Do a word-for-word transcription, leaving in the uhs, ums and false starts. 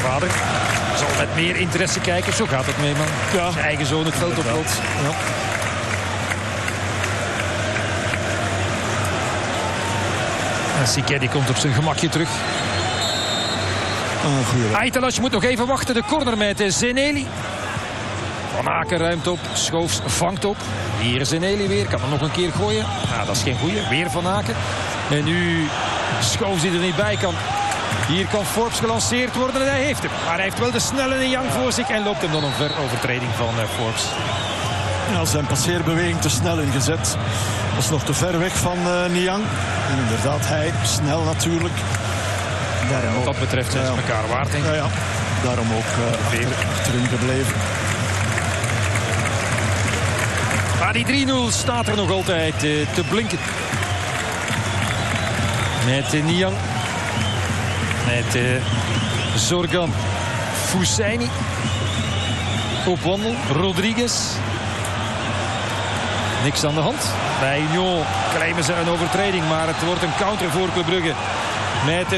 vader zal met meer interesse kijken. Zo gaat het mee, man. Ja. Zijn eigen zoon het veld oploopt. Ja. En Sique die komt op zijn gemakje terug. Ah, goeie. Aitalas moet nog even wachten. De corner met Zeneli. Van Aken ruimt op. Schoofs vangt op. Hier is Zeneli weer. Kan hem nog een keer gooien. Nou, dat is geen goeie. Weer Van Aken. En nu Schoofs die er niet bij kan. Hier kan Forbes gelanceerd worden en hij heeft hem. Maar hij heeft wel de snelle Niang voor zich en loopt hem dan een verovertreding van uh, Forbes. Ja, zijn passeerbeweging te snel ingezet. Dat is nog te ver weg van uh, Niang. En inderdaad, hij snel natuurlijk. Ja, wat dat betreft zijn ze ja. elkaar waard, denk ik. Ja, ja. Daarom ook uh, achter, achterin gebleven. Maar die drie nul staat er nog altijd uh, te blinken. Met uh, Niang. Met uh, Zorgan Fousseini. Op wandel. Rodriguez. Niks aan de hand. Bij Union claimen ze een overtreding. Maar het wordt een counter voor Club Brugge. Met